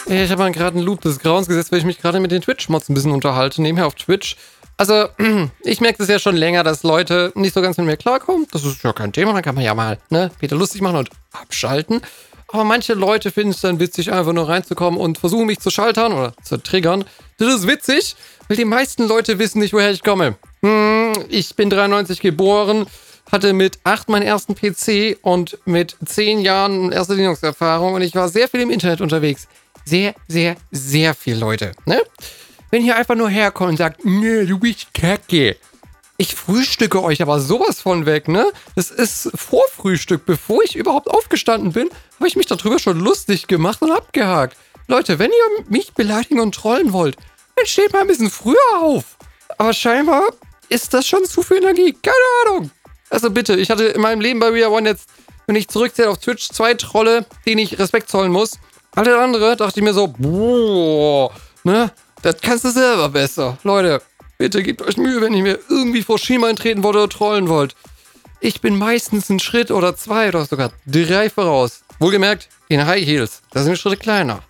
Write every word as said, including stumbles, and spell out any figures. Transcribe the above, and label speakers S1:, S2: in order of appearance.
S1: Ja, ich habe mal gerade einen Loop des Grauens gesetzt, weil ich mich gerade mit den Twitch-Mods ein bisschen unterhalte, nebenher auf Twitch. Also, ich merke das ja schon länger, dass Leute nicht so ganz mit mir klarkommen. Das ist ja kein Thema, dann kann man ja mal, ne, wieder lustig machen und abschalten. Aber manche Leute finden es dann witzig, einfach nur reinzukommen und versuchen mich zu schaltern oder zu triggern. Das ist witzig, weil die meisten Leute wissen nicht, woher ich komme. Hm, ich bin dreiundneunzig geboren, hatte mit acht meinen ersten P C und mit zehn Jahren erste Linux-Erfahrung und ich war sehr viel im Internet unterwegs. Sehr, sehr, sehr viel, Leute, ne? Wenn ihr einfach nur herkommt und sagt, nee, du bist kacke. Ich frühstücke euch aber sowas von weg, ne? Das ist Vorfrühstück. Bevor ich überhaupt aufgestanden bin, habe ich mich darüber schon lustig gemacht und abgehakt. Leute, wenn ihr mich beleidigen und trollen wollt, dann steht mal ein bisschen früher auf. Aber scheinbar ist das schon zu viel Energie. Keine Ahnung. Also bitte, ich hatte in meinem Leben bei We Are One jetzt, wenn ich zurückzähle auf Twitch, zwei Trolle, denen ich Respekt zollen muss. Alle andere dachte ich mir so, boah, ne? Das kannst du selber besser. Leute, bitte gebt euch Mühe, wenn ihr mir irgendwie vor Schema eintreten wollt oder trollen wollt. Ich bin meistens einen Schritt oder zwei oder sogar drei voraus. Wohlgemerkt, in High Heels. Da sind Schritte kleiner.